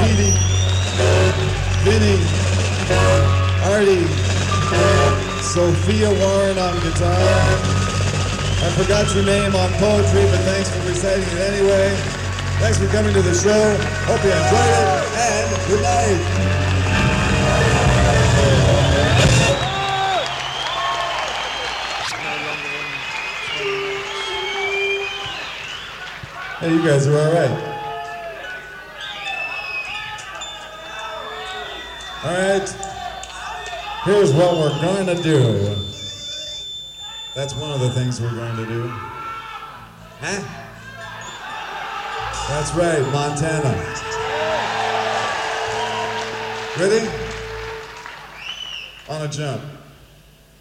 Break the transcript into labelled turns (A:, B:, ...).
A: Petey, Vinny, Artie, Sophia Warren on guitar. I forgot your name on poetry, but thanks for reciting it anyway. Thanks for coming to the show. Hope you enjoyed it, and good night. Hey, you guys are all right. All right. Here's what we're going to do. That's one of the things we're going to do. Huh? That's right, Montana. Ready? On a jump.